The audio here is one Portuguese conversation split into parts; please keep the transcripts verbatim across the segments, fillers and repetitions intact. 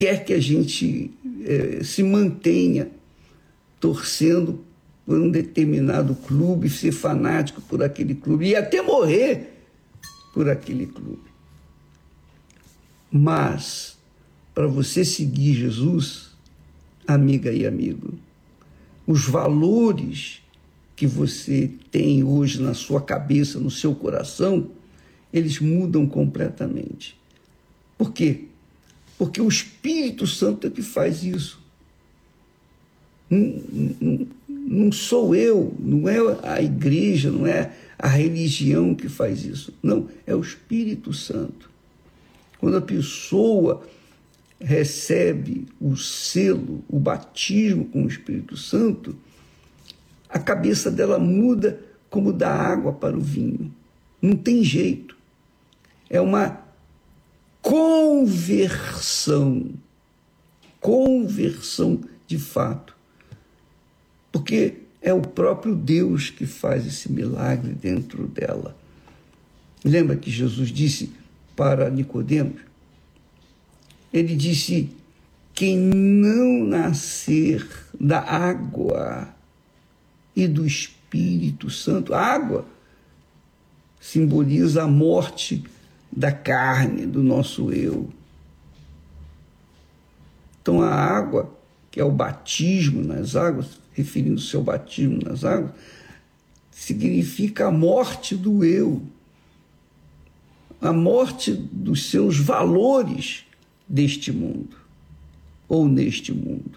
quer que a gente é, se mantenha torcendo por um determinado clube, ser fanático por aquele clube e até morrer por aquele clube. Mas, para você seguir Jesus, amiga e amigo, os valores que você tem hoje na sua cabeça, no seu coração, eles mudam completamente. Por quê? Porque o Espírito Santo é que faz isso. Não, não, não sou eu, não é a igreja, não é a religião que faz isso. Não, é o Espírito Santo. Quando a pessoa recebe o selo, o batismo com o Espírito Santo, a cabeça dela muda como da água para o vinho. Não tem jeito. É uma conversão. Conversão de fato. Porque é o próprio Deus que faz esse milagre dentro dela. Lembra que Jesus disse para Nicodemos? Ele disse: quem não nascer da água e do Espírito Santo, a água simboliza a morte da carne, do nosso eu. Então a água, que é o batismo nas águas, referindo-se ao batismo nas águas, significa a morte do eu, a morte dos seus valores deste mundo, ou neste mundo.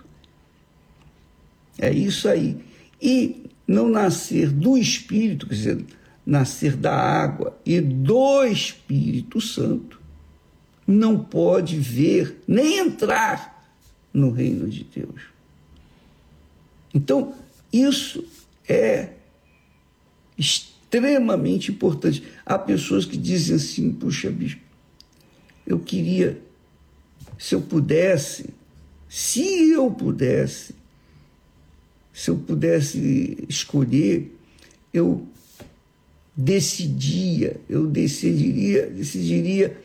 É isso aí. E não nascer do Espírito, quer dizer, nascer da água e do Espírito Santo, não pode ver nem entrar no reino de Deus. Então, isso é extremamente importante. Há pessoas que dizem assim: puxa, bispo, eu queria, se eu pudesse, se eu pudesse, se eu pudesse escolher, eu decidia, eu decidiria, decidiria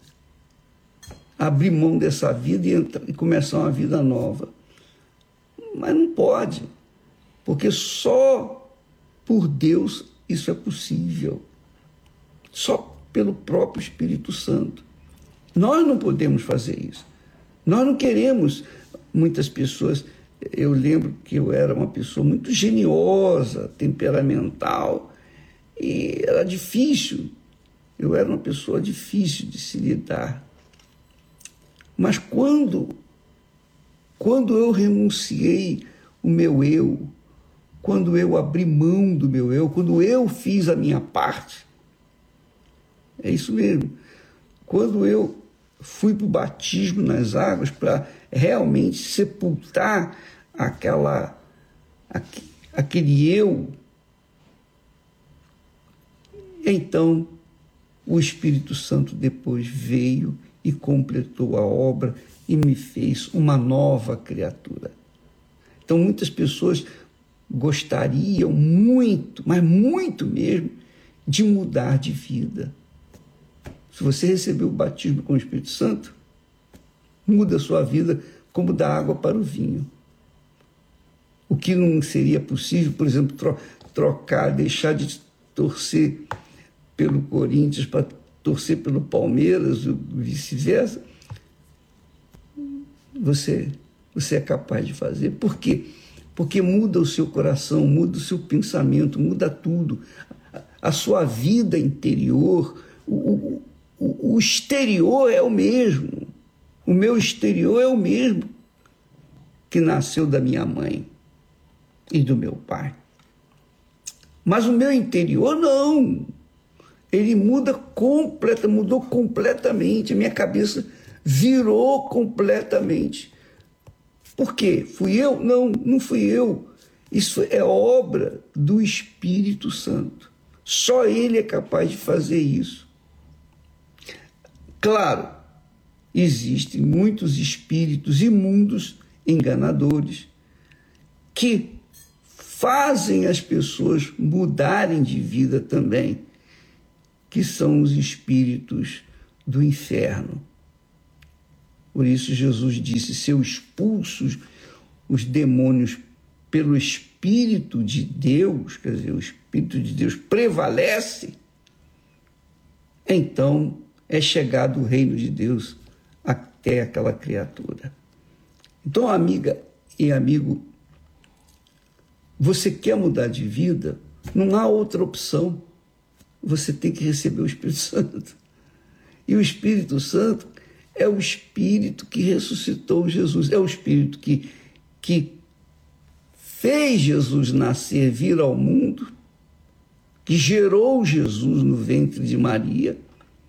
abrir mão dessa vida e, entrar, e começar uma vida nova. Mas não pode, porque só por Deus isso é possível. Só pelo próprio Espírito Santo. Nós não podemos fazer isso. Nós não queremos. Muitas pessoas, eu lembro que eu era uma pessoa muito geniosa, temperamental, e era difícil. Eu era uma pessoa difícil de se lidar. Mas quando, quando eu renunciei o meu eu, quando eu abri mão do meu eu, quando eu fiz a minha parte, é isso mesmo, quando eu fui para o batismo nas águas para realmente sepultar aquela, aquele eu, então o Espírito Santo depois veio e completou a obra e me fez uma nova criatura. Então muitas pessoas gostariam muito, mas muito mesmo, de mudar de vida. Se você recebeu o batismo com o Espírito Santo, muda a sua vida como da água para o vinho. O que não seria possível, por exemplo, tro- trocar, deixar de torcer pelo Corinthians para torcer pelo Palmeiras, ou vice-versa, você, você é capaz de fazer. Por quê? Porque muda o seu coração, muda o seu pensamento, muda tudo. A sua vida interior, o, o, o exterior é o mesmo. O meu exterior é o mesmo que nasceu da minha mãe e do meu pai. Mas o meu interior não. Ele muda completa, mudou completamente. A minha cabeça virou completamente. Por quê? Fui eu? Não, não fui eu. Isso é obra do Espírito Santo. Só Ele é capaz de fazer isso. Claro, existem muitos espíritos imundos, enganadores, que fazem as pessoas mudarem de vida também, que são os espíritos do inferno. Por isso Jesus disse, se eu expulso os demônios pelo Espírito de Deus, quer dizer, o Espírito de Deus prevalece, então é chegado o reino de Deus até aquela criatura. Então, amiga e amigo, você quer mudar de vida? Não há outra opção. Você tem que receber o Espírito Santo. E o Espírito Santo é o Espírito que ressuscitou Jesus. É o Espírito que, que fez Jesus nascer, vir ao mundo, que gerou Jesus no ventre de Maria.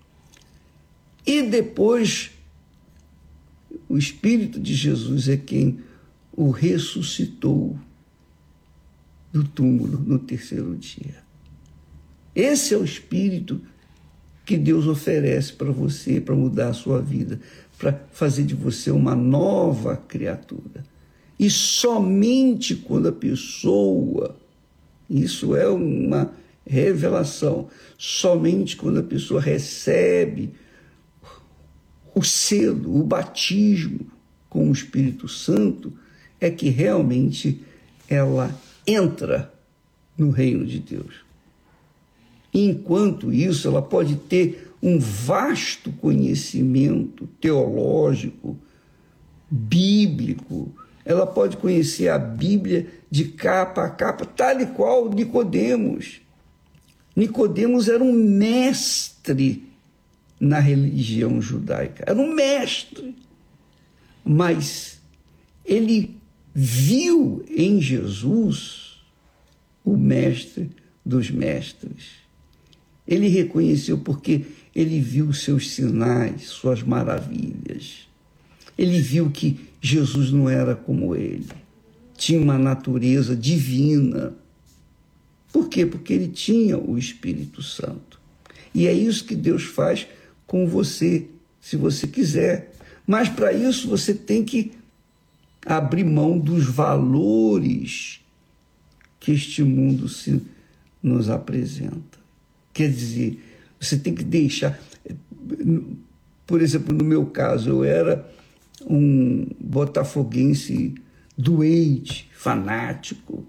E depois, o Espírito de Jesus é quem o ressuscitou do túmulo no terceiro dia. Esse é o Espírito que Deus oferece para você, para mudar a sua vida, para fazer de você uma nova criatura. E somente quando a pessoa, isso é uma revelação, somente quando a pessoa recebe o selo, o batismo com o Espírito Santo, é que realmente ela entra no reino de Deus. Enquanto isso, ela pode ter um vasto conhecimento teológico, bíblico, ela pode conhecer a Bíblia de capa a capa, tal e qual Nicodemos. Nicodemos era um mestre na religião judaica, era um mestre, mas ele viu em Jesus o mestre dos mestres. Ele reconheceu porque ele viu seus sinais, suas maravilhas. Ele viu que Jesus não era como ele, tinha uma natureza divina. Por quê? Porque ele tinha o Espírito Santo. E é isso que Deus faz com você, se você quiser. Mas para isso você tem que abrir mão dos valores que este mundo se nos apresenta. Quer dizer, você tem que deixar... Por exemplo, no meu caso, eu era um botafoguense doente, fanático.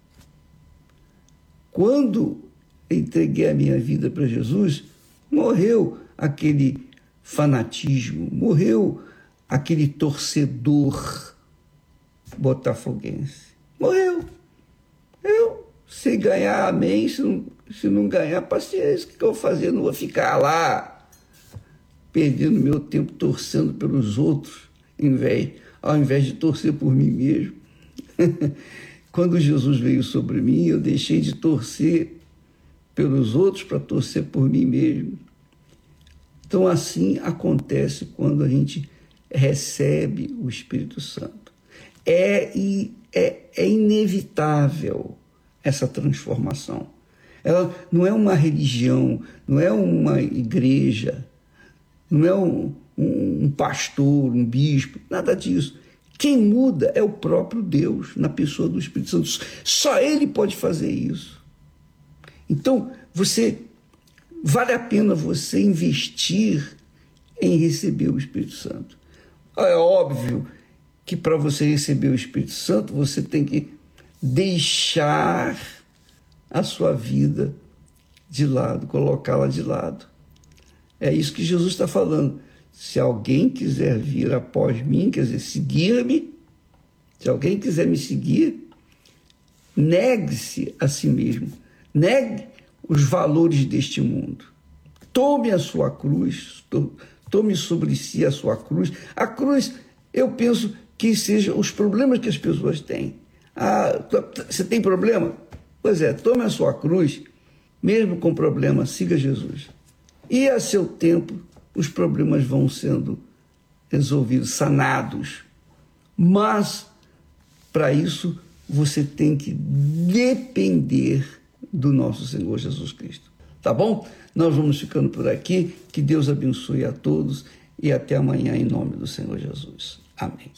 Quando entreguei a minha vida para Jesus, morreu aquele fanatismo, morreu aquele torcedor botafoguense. Morreu. Eu sei ganhar, amém. Se não, se não ganhar, paciência. O que eu vou fazer? Não vou ficar lá perdendo meu tempo torcendo pelos outros, em vez, ao invés de torcer por mim mesmo. Quando Jesus veio sobre mim, eu deixei de torcer pelos outros para torcer por mim mesmo. Então, assim acontece quando a gente recebe o Espírito Santo. É, é, é inevitável essa transformação. Ela não é uma religião, não é uma igreja, não é um, um, um pastor, um bispo, nada disso. Quem muda é o próprio Deus, na pessoa do Espírito Santo. Só Ele pode fazer isso. Então, você vale a pena você investir em receber o Espírito Santo. É óbvio que para você receber o Espírito Santo, você tem que deixar a sua vida de lado, colocá-la de lado. É isso que Jesus está falando. Se alguém quiser vir após mim, quer dizer, seguir-me, se alguém quiser me seguir, negue-se a si mesmo. Negue os valores deste mundo. Tome a sua cruz, tome sobre si a sua cruz. A cruz, eu penso que sejam os problemas que as pessoas têm. Ah, você tem problema? Pois é, tome a sua cruz, mesmo com problema, siga Jesus. E a seu tempo, os problemas vão sendo resolvidos, sanados. Mas, para isso, você tem que depender do nosso Senhor Jesus Cristo. Tá bom? Nós vamos ficando por aqui. Que Deus abençoe a todos e até amanhã em nome do Senhor Jesus. Amém.